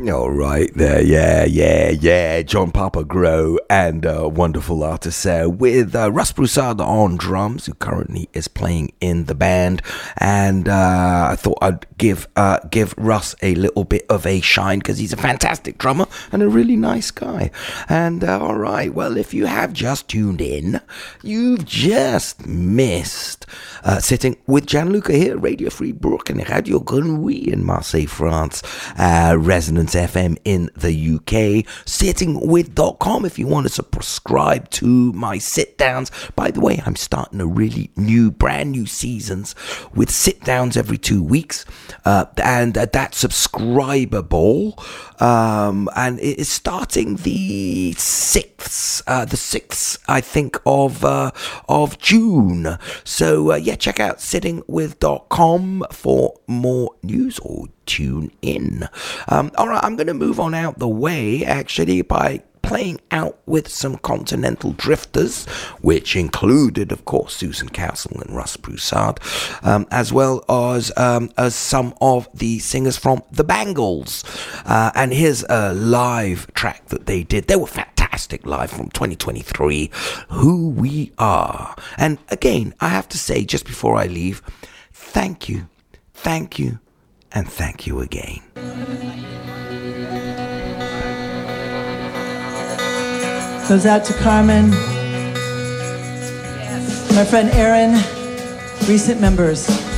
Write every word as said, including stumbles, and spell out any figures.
All right there, yeah, yeah, yeah. John Papa Grow and uh, wonderful artist there with uh, Russ Broussard on drums, who currently is playing in the band. And uh, I thought I'd give uh, give Russ a little bit of a shine because he's a fantastic drummer and a really nice guy. And uh, all right, well, if you have just tuned in, you've just missed uh, sitting with Gianluca here, Radio Free Bourg and Radio Grenouille in Marseille, France. Uh, Resonance F M in the U K, sitting with dot com if you want to subscribe to my sit downs. By the way, I'm starting a really new, brand new seasons with sit downs every two weeks, uh, and uh, that's subscribable. Um, and it is starting the sixth, uh, the sixth, I think, of uh, of June. So uh, yeah, check out sitting with dot com for more news or tune in. Um, all right, I'm going to move on out the way actually by playing out with some Continental Drifters, which included, of course, Susan Castle and Russ Broussard, um, as well as um, as some of the singers from the Bangles. Uh, and here's a live track that they did. They were fantastic live from twenty twenty-three, Who We Are. And again, I have to say, just before I leave, thank you, thank you, and thank you again. Goes out to Carmen, my friend Aaron, recent members.